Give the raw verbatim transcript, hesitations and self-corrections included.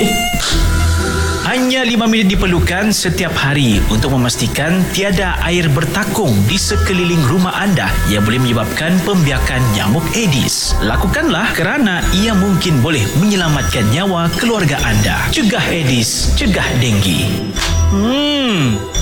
Hanya lima minit diperlukan setiap hari untuk memastikan tiada air bertakung di sekeliling rumah anda yang boleh menyebabkan pembiakan nyamuk Aedes. Lakukanlah kerana ia mungkin boleh menyelamatkan nyawa keluarga anda. Cegah Aedes, cegah denggi. Hmm,